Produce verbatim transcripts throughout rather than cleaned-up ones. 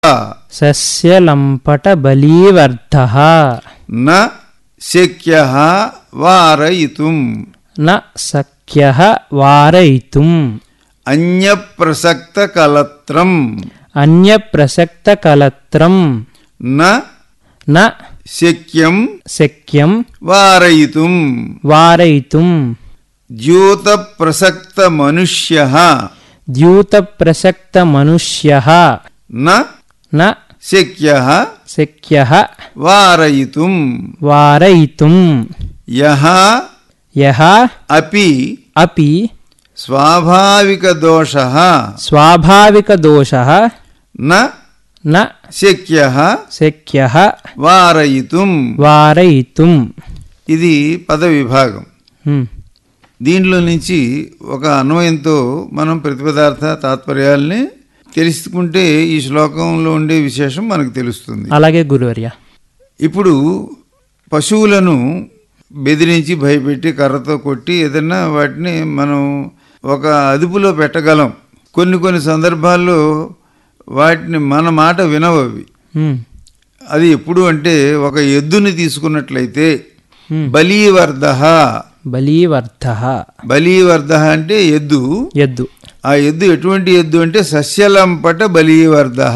సస్యలంపట బలీవర్ధః న శక్యః వారయితుం న శక్యః వారయితుం అన్యప్రసక్త కలత్రం అన్యప్రసక్త కలత్రం న న శక్యం శక్యం వారయితుం వారయితుం ద్యూత ప్రసక్త మనుష్యః ద్యూత ప్రసక్త మనుష్యః న న శక్యః శక్యః వారయితుం వారయితుం యః యః అపి అపి స్వాభావిక దోషః స్వాభావిక దోషః న న శక్యః శక్యః వారయితుం. వారయితుం. ఇది పద విభాగం. హ్మ్. దీంట్లో నుంచి ఒక అన్వయంతో మనం ప్రతిపదార్థ తాత్పర్యాలని తెలుసుకుంటే ఈ శ్లోకంలో ఉండే విశేషం మనకు తెలుస్తుంది. అలాగే గురువర్య. ఇప్పుడు పశువులను బెదిరించి భయపెట్టి కర్రతో కొట్టి ఏదన్నా వాటిని మనం ఒక అదుపులో పెట్టగలం. కొన్ని కొన్ని సందర్భాల్లో వాటిని మన మాట వినవవి. అది ఎప్పుడు అంటే ఒక ఎద్దుని తీసుకున్నట్లయితే బలీవర్ధః బలీవర్ధః బలీవర్ధః అంటే ఎద్దు. ఎద్దు ఆ ఎద్దు ఎటువంటి ఎద్దు అంటే సస్యలంపట బలీవర్ధః.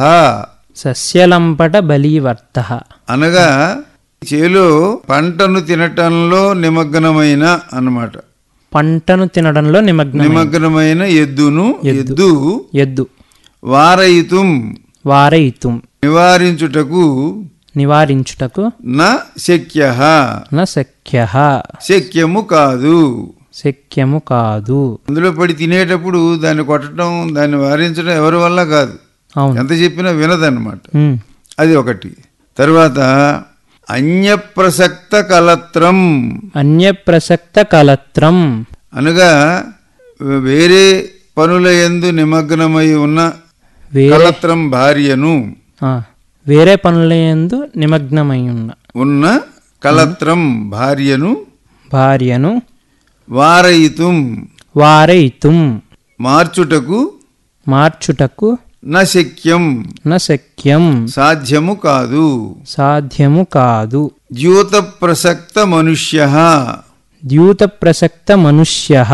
సస్యలంపట బలీవర్ధః అనగా చేలో పంటను తినటంలో నిమగ్నమైన అన్నమాట. పంటను తినడంలో నిమగ్న నిమగ్నమైన ఎద్దును ఎద్దు ఎద్దు వారయితుం వారయితుం నివారించుటకు నివారించుటకు న శక్యః న శక్యః శక్యము కాదు. శక్యము కాదు. అందులో పడి తినేటప్పుడు దాన్ని కొట్టడం దాన్ని వారించడం ఎవరి వల్ల కాదు. అవును. ఎంత చెప్పినా వినదన్నమాట. ఉమ్. అది ఒకటి. తర్వాత అన్యప్రసక్త కలత్రం అన్యప్రసక్త కలత్రం అనగా వేరే పనుల యందు నిమగ్నమై ఉన్న వేరే కలత్రం భార్యను ఆ, వేరే పనులందు నిమగ్నమై ఉన్న ఉన్న కలత్రం భార్యను భార్యను వారయితుం వారయితుం మార్చుటకు మార్చుటకు న శక్యం న శక్యం సాధ్యము కాదు. సాధ్యము కాదు. ద్యూత ప్రసక్త మనుష్యః ద్యూత ప్రసక్త మనుష్యః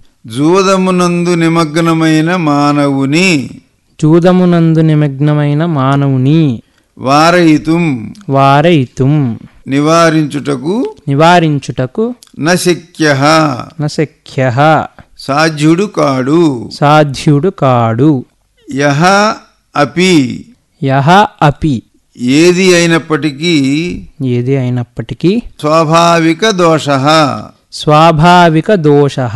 జూదమునందు నిమగ్నమైన మానవుని జూదమునందు నిమగ్నమైన మానవుని వారయితుం వారయితుం నివారించుటకు నివారించుటకు న శక్యః న శక్యః సాధ్యుడు కాడు. సాధ్యుడు కాడు. యః అపి యః అపి ఏది అయినప్పటికీ ఏది అయినప్పటికీ స్వాభావిక దోషః స్వాభావిక దోషః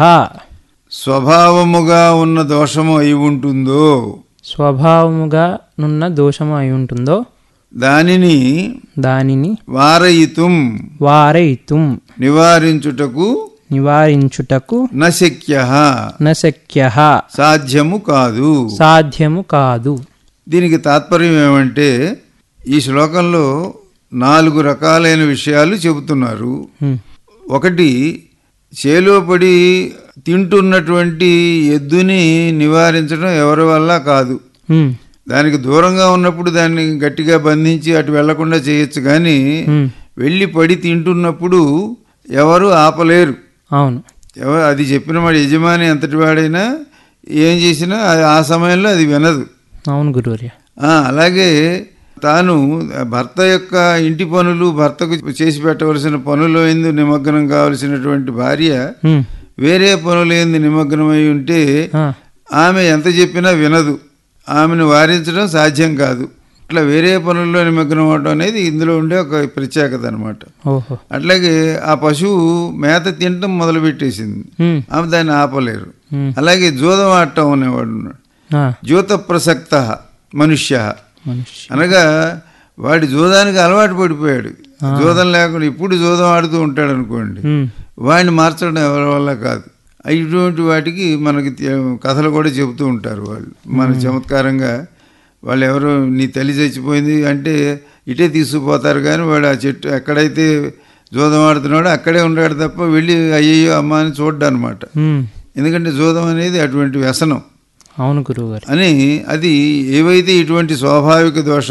స్వభావముగా ఉన్న దోషము అయి ఉంటుందో స్వభావముగా నున్న దోషము అయి ఉంటుందో దానిని దానిని వారయితుం వారయితుం నివారించుటకు నివారించుటకు న శక్యః న శక్యః సాధ్యము కాదు. సాధ్యము కాదు. దీనికి తాత్పర్యం ఏమంటే ఈ శ్లోకంలో నాలుగు రకాలైన విషయాలు చెబుతున్నారు. హ్మ్. ఒకటి చేలో పడి తింటున్నటువంటి ఎద్దుని నివారించడం ఎవరి వల్ల కాదు. హ్మ్. దానికి దూరంగా ఉన్నప్పుడు దాన్ని గట్టిగా బంధించి అటు వెళ్లకుండా చేయొచ్చు, కానీ హ్మ్. వెళ్ళి పడి తింటున్నప్పుడు ఎవరు ఆపలేరు. అవును. ఎవరు అది చెప్పిన వాడు యజమాని ఎంతటి వాడైనా ఏం చేసినా అది ఆ సమయంలో అది వినదు. అవును గురువర్య. ఆ, అలాగే తాను భర్త యొక్క ఇంటి పనులు భర్తకు చేసి పెట్టవలసిన పనులు ఎందు నిమగ్నం కావలసినటువంటి భార్య హ్మ్. వేరే పనులు ఎందు నిమగ్నమై ఉంటే ఆ. ఆమె ఎంత చెప్పినా వినదు. ఆమెను వారించడం సాధ్యం కాదు. అట్లా వేరే పనుల్లో నిమగ్నం అవడం అనేది ఇందులో ఉండే ఒక ప్రత్యేకత అనమాట. ఓహో. అట్లాగే ఆ పశువు మేత తినటం మొదలుపెట్టేసింది, హ్మ్. ఆమె దాన్ని ఆపలేరు. హ్మ్. అలాగే జూదం ఆడటం అనేవాడు ఉన్నాడు. ఆ. జూత ప్రసక్త మనుష్య మనుష్య అనగా వాడి జూదానికి అలవాటు పడిపోయాడు. జూదం లేకుండా ఇప్పుడు జూదం ఆడుతూ ఉంటాడు అనుకోండి, హ్మ్. వాడిని మార్చడం ఎవరి వల్ల కాదు. ఇటువంటి వాటికి మనకి కథలు కూడా చెబుతూ ఉంటారు వాళ్ళు. మన చమత్కారంగా వాళ్ళు ఎవరో నీ తల్లి చచ్చిపోయింది అంటే ఇటే తీసుకుపోతారు, కానీ వాడు ఆ చెట్టు ఎక్కడైతే జూదం ఆడుతున్నాడో అక్కడే ఉంటాడు తప్ప వెళ్ళి అయ్యయ్యో అమ్మ అని చూడ్డా అనమాట. హ్మ్. ఎందుకంటే జూదం అనేది అటువంటి వ్యసనం. అవును గురువు గారు. అని అది ఏవైతే ఇటువంటి స్వాభావిక దోష